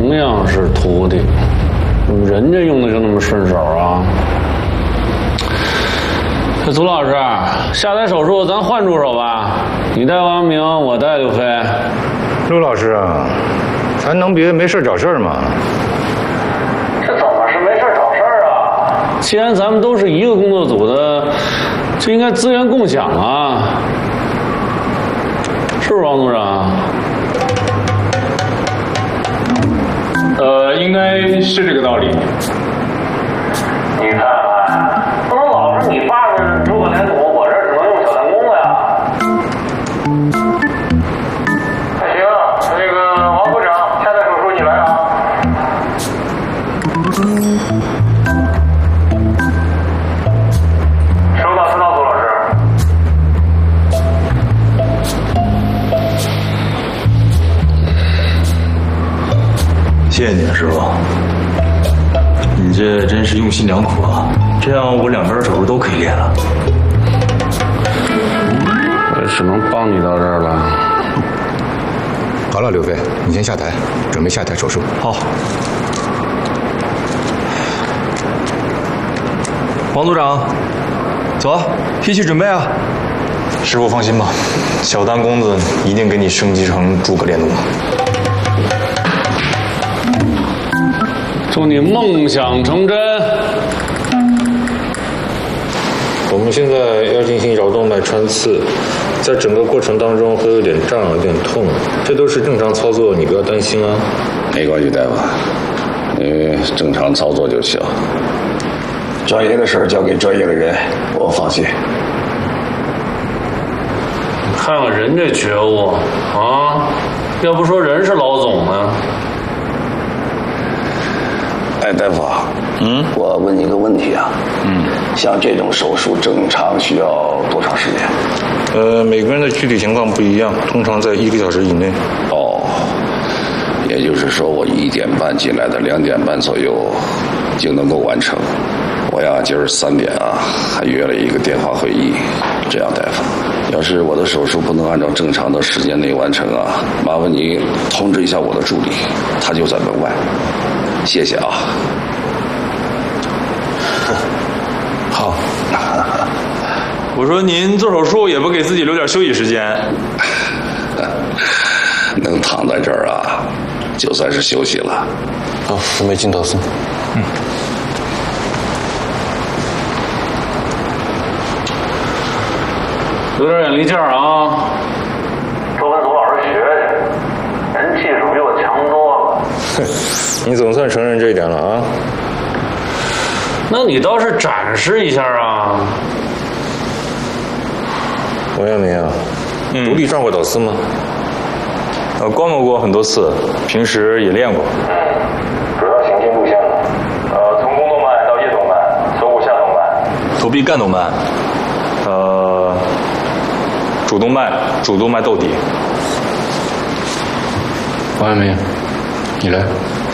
同样是徒弟，人家用的就那么顺手啊？这祖老师，下台手术咱换助手吧，你带王明，我带刘飞。 陆老师啊，咱能别没事找事吗？ 这怎么是没事找事啊？既然咱们都是一个工作组的，就应该资源共享啊，是不是王组长？ 应该是这个道理。 你看看，不能老是你爸是诸葛连弩，我这只能用小弹弓了呀。那行，那个王部长，下台手术你来啊。收到，收到，左老师。 谢谢你，师傅。你这真是用心良苦啊！这样我两边手术都可以练了。 我只能帮你到这儿了。 好了，刘飞，你先下台，准备下台手术。 好。王组长，走，一起准备啊！ 师傅放心吧，小弹弓子一定给你升级成诸葛连弩。 祝你梦想成真。 我们现在要进行桡动脉穿刺，在整个过程当中会有点胀，有点痛，这都是正常操作，你不要担心啊。 没关系，大夫，你正常操作就行。专业的事儿交给专业的人，我放心。 看看人这觉悟啊，要不说人是老总呢。 哎，大夫，我问你个问题啊，像这种手术正常需要多长时间？ 每个人的具体情况不一样，通常在1个小时以内。 哦，也就是说我1点半进来的，2点半左右就能够完成。我呀，今儿3点啊，还约了一个电话会议。这样，大夫，要是我的手术不能按照正常的时间内完成啊，麻烦你通知一下我的助理，他就在门外。谢谢啊。 好。我说您做手术也不给自己留点休息时间。 能躺在这儿啊，就算是休息了。 好，准备进导丝。 有点眼力劲儿啊！多跟左老师学学，人技术比我强多了。 你总算承认这一点了啊？ 那你倒是展示一下啊！ 王阳明啊，独立转过导丝吗？ 观摩过很多次，平时也练过。 主要行进路线呢？从肱动脉到腋动脉，锁骨下动脉， 头臂干动脉，主动脉窦底。 王阳明，你来。